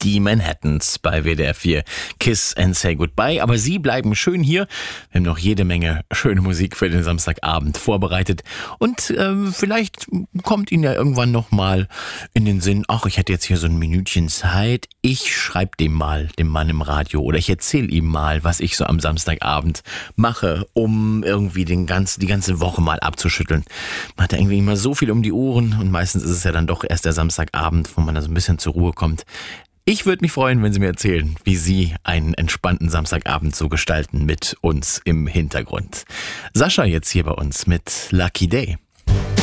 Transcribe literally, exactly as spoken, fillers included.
die Manhattans bei W D R vier. Kiss and Say Goodbye. Aber Sie bleiben schön hier. Wir haben noch jede Menge schöne Musik für den Samstagabend vorbereitet. Und ähm, vielleicht kommt Ihnen ja irgendwann noch mal in den Sinn, ach, ich hätte jetzt hier so ein Minütchen Zeit. Ich schreibe dem mal, dem Mann im Radio, oder ich erzähle ihm mal, was ich so am Samstagabend mache, um irgendwie den ganzen, die ganze Woche mal abzuschütteln. Man hat ja irgendwie immer so viel um die Ohren und meistens ist es ja dann doch erst der Samstagabend, wo man da so ein bisschen zur Ruhe kommt. Ich würde mich freuen, wenn Sie mir erzählen, wie Sie einen entspannten Samstagabend so gestalten mit uns im Hintergrund. Sascha jetzt hier bei uns mit Lucky Day.